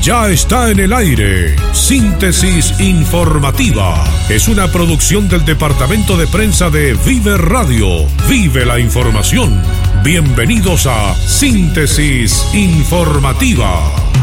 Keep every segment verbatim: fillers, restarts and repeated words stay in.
Ya está en el aire. Síntesis informativa. Es una producción del Departamento de Prensa de Vive Radio. Vive la información. Bienvenidos a Síntesis informativa.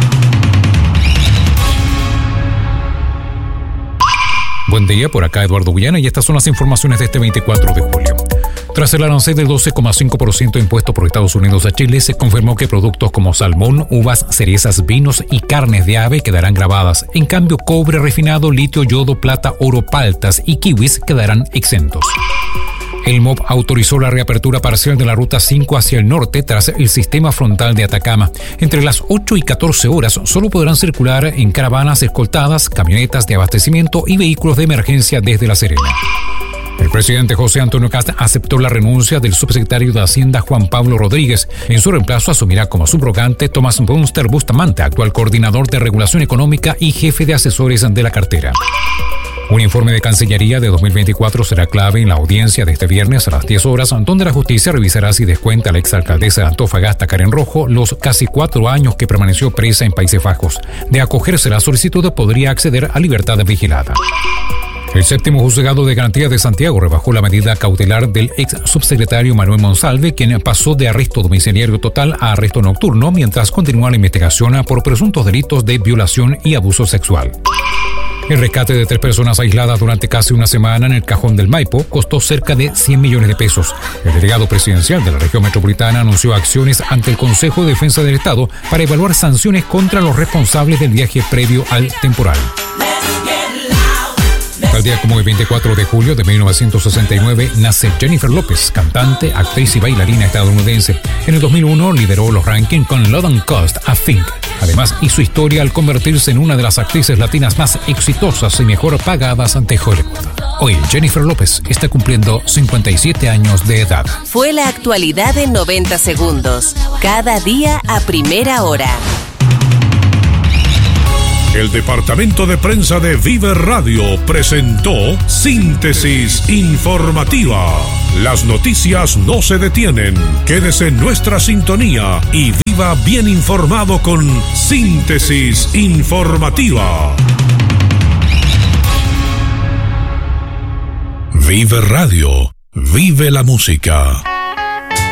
Buen día, por acá Eduardo Villana y estas son las informaciones de este veinticuatro de julio. Tras el arancel del doce coma cinco por ciento impuesto por Estados Unidos a Chile, se confirmó que productos como salmón, uvas, cerezas, vinos y carnes de ave quedarán grabadas. En cambio, cobre refinado, litio, yodo, plata, oro, paltas y kiwis quedarán exentos. El M O B autorizó la reapertura parcial de la Ruta cinco hacia el norte tras el sistema frontal de Atacama. Entre las ocho y catorce horas solo podrán circular en caravanas escoltadas, camionetas de abastecimiento y vehículos de emergencia desde La Serena. El presidente José Antonio Kast aceptó la renuncia del subsecretario de Hacienda Juan Pablo Rodríguez. En su reemplazo asumirá como subrogante Tomás Bunster Bustamante, actual coordinador de regulación económica y jefe de asesores de la cartera. Un informe de Cancillería de dos mil veinticuatro será clave en la audiencia de este viernes a las diez horas, donde la justicia revisará si descuenta a la exalcaldesa de Antofagasta, Karen Rojo, los casi cuatro años que permaneció presa en Países Bajos. De acogerse la solicitud, podría acceder a libertad vigilada. El séptimo juzgado de garantía de Santiago rebajó la medida cautelar del ex subsecretario Manuel Monsalve, quien pasó de arresto domiciliario total a arresto nocturno mientras continúa la investigación por presuntos delitos de violación y abuso sexual. El rescate de tres personas aisladas durante casi una semana en el Cajón del Maipo costó cerca de cien millones de pesos. El delegado presidencial de la región metropolitana anunció acciones ante el Consejo de Defensa del Estado para evaluar sanciones contra los responsables del viaje previo al temporal. Tal día como el veinticuatro de julio de mil novecientos sesenta y nueve nace Jennifer López, cantante, actriz y bailarina estadounidense. En el dos mil uno lideró los rankings con Love and Cost, I Think. Además, hizo historia al convertirse en una de las actrices latinas más exitosas y mejor pagadas ante Hollywood. Hoy, Jennifer López está cumpliendo cincuenta y siete años de edad. Fue la actualidad en noventa segundos. Cada día a primera hora. El Departamento de Prensa de Vive Radio presentó Síntesis Informativa. Las noticias no se detienen. Quédese en nuestra sintonía y viva bien informado con Síntesis Informativa. Vive Radio. Vive la música.